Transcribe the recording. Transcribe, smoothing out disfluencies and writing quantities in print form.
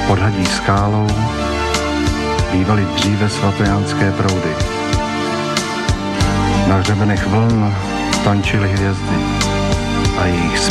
Podhladí skálou bývaly dříve svatojánské proudy. Na hřebenech vln tančily hvězdy a jejich